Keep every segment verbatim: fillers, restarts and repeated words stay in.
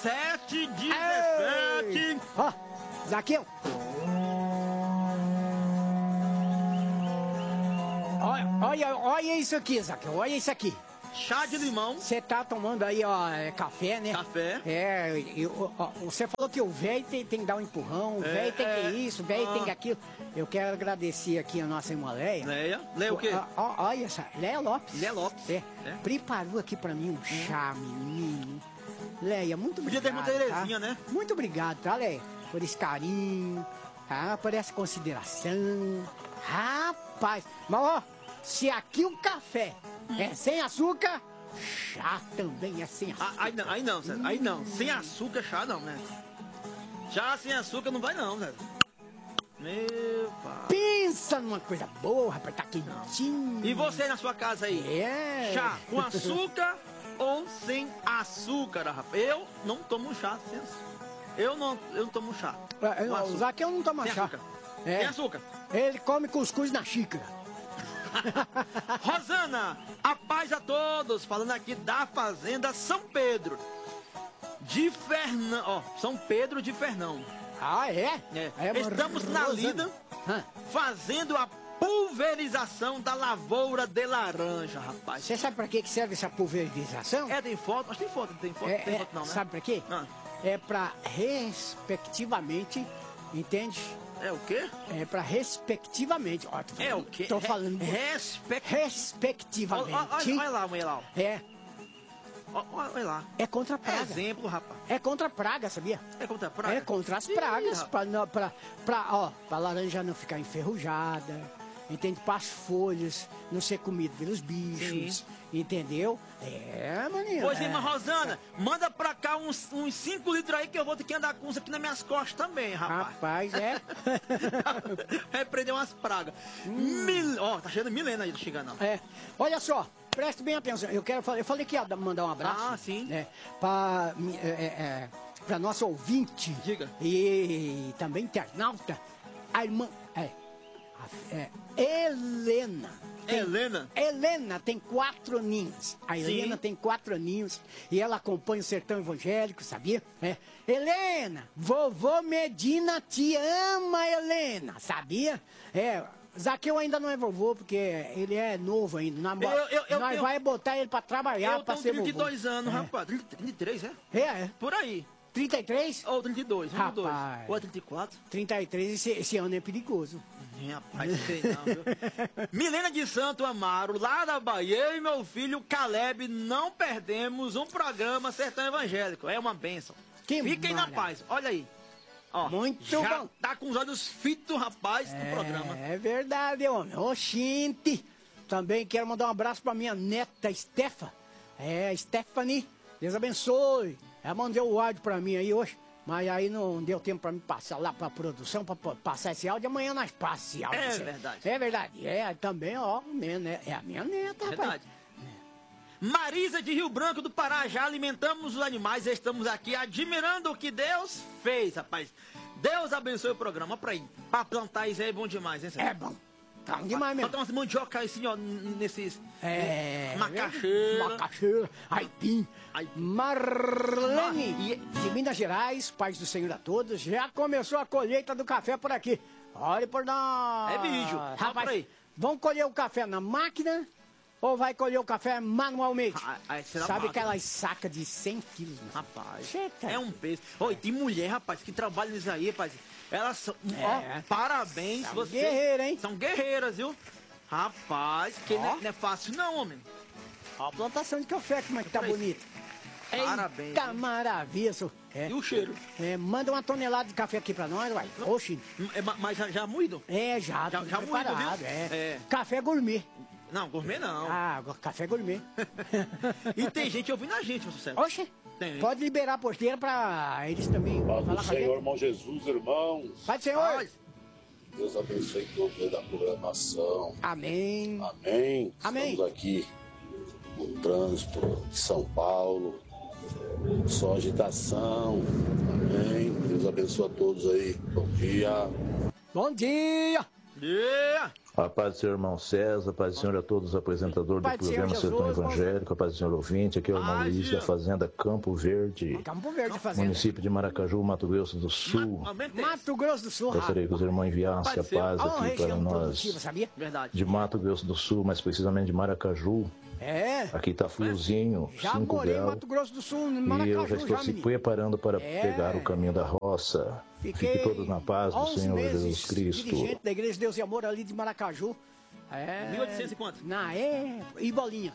sete, dezessete. Ó, Zaqueu. Olha, olha, olha isso aqui, Zaqueu, olha isso aqui. Chá de limão. Você tá tomando aí, ó, é, café, né? Café. É, eu, ó, você falou que o velho tem, tem que dar um empurrão, o É, velho tem que é. isso, o velho Ah. tem que aquilo. Eu quero agradecer aqui a nossa irmã Leia. Leia. Leia o quê? Ó, ó, olha essa, Leia Lopes. Leia Lopes. É, É. preparou aqui pra mim um chá, menino. Leia, muito Podia obrigado, ter muita Terezinha, tá? né? Muito obrigado, tá, Leia? Por esse carinho, tá? Por essa consideração. Rapaz, mas ó, se aqui o café é sem açúcar, chá também é sem açúcar. Ah, aí não, aí não, Zé. Aí não. Sem açúcar, chá não, né? Chá sem açúcar não vai não, Zé. Meu pai. Pensa numa coisa boa, rapaz, tá quentinho. E você na sua casa aí? É. Chá com açúcar ou sem açúcar, rapaz? Eu não tomo chá sem açúcar. Eu não, eu não tomo chá. É, com o açúcar. Zaqueu não toma Sem chá. açúcar. É. Sem açúcar. Ele come cuscuz na xícara. Rosana, a paz a todos, falando aqui da Fazenda São Pedro de Fernão, ó, São Pedro de Fernão. Ah, é? É. É, Estamos na Rosana. lida Hã? fazendo a pulverização da lavoura de laranja, rapaz. Você sabe pra que que serve essa pulverização? É, tem foto? Mas tem foto, não tem foto? É, tem é, foto não, né? sabe pra quê? Ah. É pra respectivamente, entende? É o quê? É pra respectivamente. Ó, tô É falando- o quê? Tô falando. Re respeito. Respectivamente. Olha, olha, olha lá, olha lá. ó. É. Ó, Olha lá. É contra a praga. Exemplo, rapaz. É contra a praga, sabia? É contra a praga? É contra as Ih, pragas, rapaz. pra, não- pra, pra, ó, pra laranja não ficar enferrujada, entende? Para as folhas não ser comida pelos bichos, Sim. entendeu? É, maninho. Pois, é. irmã Rosana, manda pra cá uns cinco litros aí que eu vou ter que andar com uns aqui nas minhas costas também, rapaz. Rapaz, é. Repreender umas pragas. Mil... Ó, tá cheio de milena aí, não chega não. É. Olha só, preste bem atenção. Eu quero falar, eu falei que ia dar- mandar um abraço. Ah, sim. Né, pra, mi- é, é, é, pra nossa ouvinte. Diga. E também internauta, a irmã. É, a- é, Helena. Tem- Helena? Helena tem quatro aninhos. A Helena Sim. tem quatro aninhos e ela acompanha o sertão evangélico, sabia? É. Helena, vovô Medina te ama, Helena, sabia? É. Zaqueu ainda não é vovô, porque ele é novo ainda. Nós, Eu- eu- eu nós tenho- vai botar ele pra trabalhar, Eu pra tenho ser trinta e dois vovô. anos, É. rapaz. trinta, trinta e três, é? É, é. Por aí. trinta e três? Ou trinta e dois, trinta e dois. Rapaz. Ou é trinta e quatro. trinta e três, esse, esse ano é perigoso. Ih, Rapaz, não sei não, viu? Milena de Santo Amaro, lá da Bahia, eu e meu filho Caleb não perdemos um programa Sertão Evangélico. É uma bênção. Que Fiquem na maravilha. paz. Olha aí. Ó, Muito já bom. tá com os olhos fitos, rapaz, no programa. É verdade, homem. Oxente. Também quero mandar um abraço pra minha neta Stefa. É, Stephanie. Deus abençoe. Ela mandou o áudio pra mim aí hoje. Mas aí não deu tempo pra me passar lá pra produção, pra pa- passar esse áudio. Amanhã nós passamos esse áudio. É Isso verdade. É verdade. É, também, ó, minha ne- é a minha neta, rapaz. Verdade. Marisa de Rio Branco do Pará, já alimentamos os animais e estamos aqui admirando o que Deus fez, rapaz. Deus abençoe o programa. Pra aí, pra plantar isso aí é bom demais, hein, Sérgio? É bom. Tá bom demais mesmo. Botar umas mandioca assim, ó, n- nesses... É. Macaxeira. Macaxeira. Aipim. Aipim. Marlene, E- de Minas Gerais, paz do Senhor a todos, já começou a colheita do café por aqui. Olha por nós. É bicho. Fala Rapaz, por aí. vão colher o café na máquina ou vai colher o café manualmente? Ah, ah, será Sabe máquina. aquelas sacas de cem quilos? meu filho? Rapaz, Cê tá- é um peso. Oi, tem mulher, rapaz, que trabalha nisso aí, rapaz. Elas são... É. Ó, parabéns. São vocês guerreiras, hein? São guerreiras, viu? Rapaz, que Ó. não é, não é fácil não, homem. Ó a plantação de café, como é que tá Por aí. bonita. Parabéns, Eita viu? maravilha, senhor. É. E o cheiro? É, manda uma tonelada de café aqui pra nós, uai. Oxi. É, ma- mas já, já moído? É, já, Já- tudo já moído, preparado, viu? é. É. Café gourmet. Não, gourmet não. Ah, go- café gourmet. E tem gente ouvindo a gente, meu sucesso. Oxe, Tem. pode liberar a porteira pra eles também Paz falar do com a Senhor, gente. irmão Jesus, irmãos. Pai do Senhor. Paz. Deus abençoe todos aí da programação. Amém. Amém. Amém. Estamos aqui no trânsito de São Paulo. Só agitação. Amém. Deus abençoe a todos aí. Bom dia. Bom dia. Yeah. A paz do Senhor, irmão César, a paz do Senhor a todos os apresentadores do programa Sertão Evangélico, a paz do Senhor ouvinte, aqui é o irmão Luiz da Fazenda Campo Verde, Campo Verde, Fazenda. município de Maracaju, Mato Grosso do Sul. Mato Grosso do Sul. Gostaria que os irmãos enviassem a paz aqui para nós, de Mato Grosso do Sul, mais precisamente de Maracaju. É. Aqui tá friozinho, já cinco morei graus. em Mato Grosso do Sul, em Maracaju, e eu já estou já, se preparando para é. pegar o caminho da roça. Fiquei Fique todos na paz do Senhor Jesus Cristo. Dirigente da Igreja de Deus e Amor ali de Maracaju. É. mil e oitocentos e quanto? Na é. E bolinha.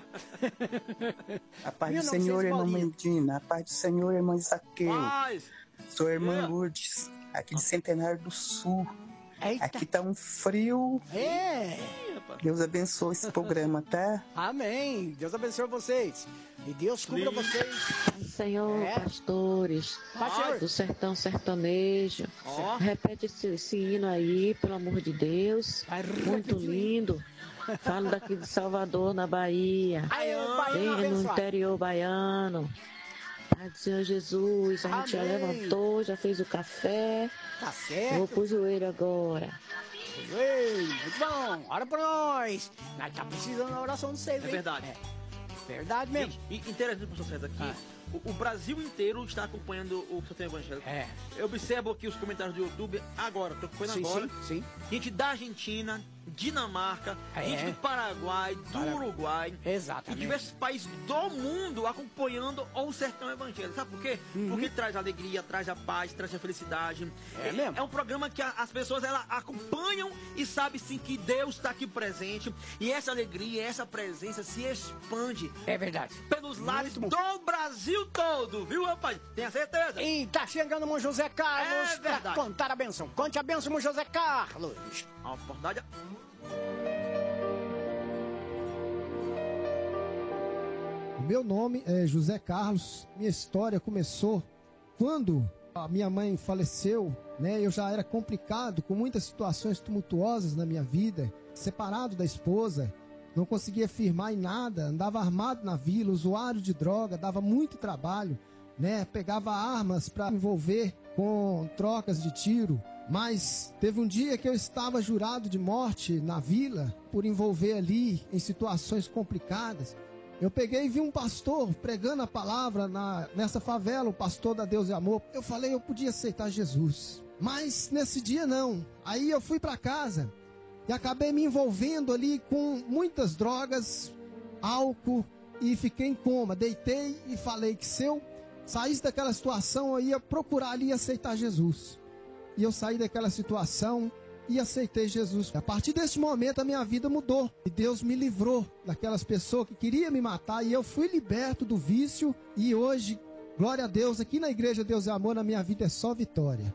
A paz do Senhor, irmã Mandina. A paz do Senhor, irmã Isaqueu. Paz. Sou a irmã Yeah. Lourdes, aqui de Centenário do Sul. Eita. Aqui tá um frio. É. Deus abençoe esse programa, tá? Amém. Deus abençoe vocês. E Deus cubra vocês. Senhor, É. pastores Pastor. do sertão sertanejo, Ó. repete esse, esse hino aí, pelo amor de Deus. Vai Muito repetir. lindo. Falo daqui de Salvador, na Bahia. Aê, Bem Baiano no abençoado. interior baiano. Pai do Senhor Jesus, a gente já Amém. levantou, já fez o café. Tá Vou certo. pro joelho agora. Ei, muito bom. Ora pra nós. Nós tá precisando da oração de vocês, É hein? verdade. É. Verdade mesmo. E, e interessante, pastor César, aqui, Ah. o, o Brasil inteiro está acompanhando o Sertão Evangélico. É. Eu observo aqui os comentários do YouTube agora, tô acompanhando Sim, agora. sim, sim. Gente da Argentina, Dinamarca, É. gente do Paraguai, do Para- Uruguai. E Exatamente. diversos países do mundo acompanhando o Sertão Evangélico. Sabe por quê? Porque traz alegria, traz a paz, traz a felicidade. Uhum. É mesmo? É um programa que a- as pessoas elas acompanham e sabem sim que Deus está aqui presente. E essa alegria, essa presença se expande É verdade. pelos lares Muito bom. do Brasil todo, viu, rapaz? Tenha certeza. E tá chegando o irmão José Carlos É pra verdade. contar a benção. Conte a benção, irmão José Carlos. A oportunidade. O meu nome é José Carlos. Minha história começou quando a minha mãe faleceu, né? Eu já era complicado, com muitas situações tumultuosas na minha vida, separado da esposa, não conseguia firmar em nada, andava armado na vila, usuário de droga, dava muito trabalho, né? Pegava armas para envolver com trocas de tiro. Mas teve um dia que eu estava jurado de morte na vila por envolver ali em situações complicadas. Eu peguei e vi um pastor pregando a palavra na, nessa favela, o pastor da Deus e Amor. Eu falei, eu podia aceitar Jesus. Mas nesse dia não. Aí eu fui para casa e acabei me envolvendo ali com muitas drogas, álcool e fiquei em coma. Deitei e falei que se eu saísse daquela situação, eu ia procurar ali aceitar Jesus. E eu saí daquela situação e aceitei Jesus. A partir desse momento a minha vida mudou. E Deus me livrou daquelas pessoas que queriam me matar. E eu fui liberto do vício. E hoje, glória a Deus, aqui na Igreja Deus é Amor, na minha vida é só vitória.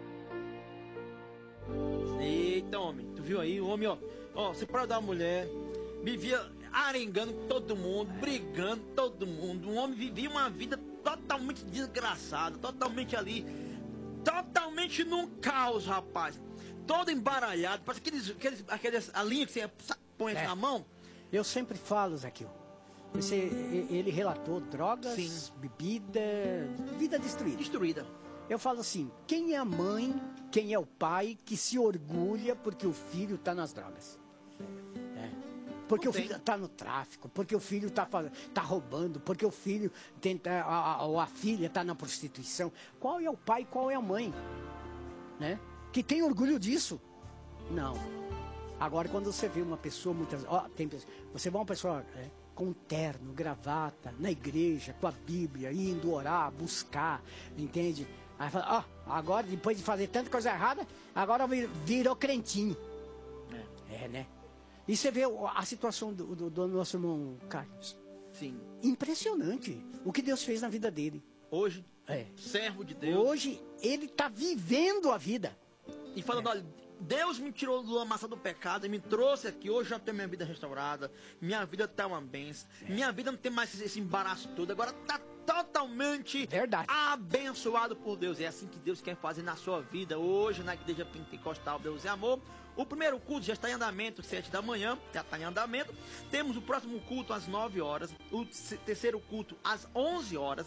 Eita, homem, tu viu aí? O homem, ó, ó, separado da mulher, vivia arengando todo mundo, brigando todo mundo. Um homem vivia uma vida totalmente desgraçada, totalmente ali, totalmente num caos, rapaz. Todo embaralhado, parece aqueles, aqueles, aqueles, a linha que você põe É. na mão. Eu sempre falo, Zaqueu. Esse, e- ele relatou drogas, Sim. bebida, vida destruída. Destruída. Eu falo assim, quem é a mãe, quem é o pai que se orgulha porque o filho está nas drogas? É. Porque Não o filho tem. está no tráfico, porque o filho está tá roubando, porque o filho tenta, a, a, ou a filha está na prostituição. Qual é o pai, qual é a mãe? Né? Que tem orgulho disso? Não. Agora, quando você vê uma pessoa, muitas ó, tem pessoa- você vê uma pessoa é, com terno, gravata, na igreja, com a Bíblia, indo orar, buscar, entende? Aí fala, ó, agora, depois de fazer tanta coisa errada, agora vir- virou crentinho. É, né? E você vê o- a situação do, do- do nosso irmão Carlos. Sim. Impressionante o que Deus fez na vida dele. Hoje, É. servo de Deus. Hoje, ele está vivendo a vida. E falando, olha, Deus me tirou do lamaçal do pecado e me trouxe aqui. Hoje já tenho minha vida restaurada. Minha vida tá uma benção. Minha vida não tem mais esse, esse embaraço todo. Agora tá totalmente Verdade. abençoado por Deus. É assim que Deus quer fazer na sua vida. Hoje, na Igreja Pentecostal Deus é Amor. O primeiro culto já está em andamento, sete da manhã. Já está em andamento. Temos o próximo culto às nove horas. O se- terceiro culto às onze horas.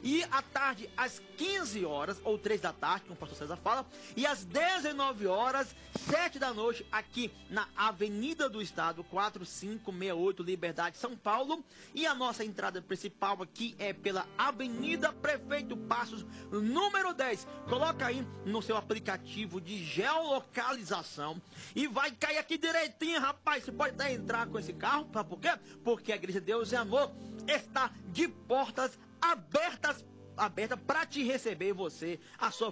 E à tarde, às quinze horas, ou três da tarde, como o pastor César fala, e às dezenove horas, sete da noite, aqui na Avenida do Estado, quatro cinco seis oito, Liberdade, São Paulo. E a nossa entrada principal aqui é pela Avenida Prefeito Passos, número dez. Coloca aí no seu aplicativo de geolocalização e vai cair aqui direitinho, rapaz. Você pode até entrar com esse carro, sabe por quê? Porque a Igreja de Deus e Amor está de portas abertas aberta para te receber, você, a sua